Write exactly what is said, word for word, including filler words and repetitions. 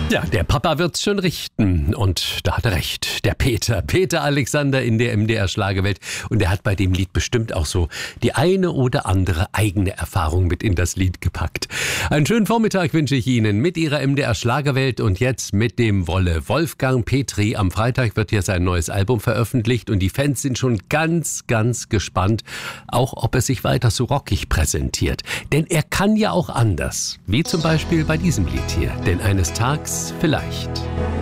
Ja, der Papa wird's schon richten. Und da hat er recht. Der Peter, Peter Alexander in der M D R Schlagerwelt. Und er hat bei dem Lied bestimmt auch so die eine oder andere eigene Erfahrung mit in das Lied gepackt. Einen schönen Vormittag wünsche ich Ihnen mit Ihrer M D R Schlagerwelt und jetzt mit dem Wolle. Wolfgang Petri, am Freitag wird hier sein neues Album veröffentlicht und die Fans sind schon ganz, ganz gespannt, auch ob er sich weiter so rockig präsentiert. Denn er kann ja auch anders, wie zum Beispiel bei diesem Lied hier. Denn eines Tages vielleicht.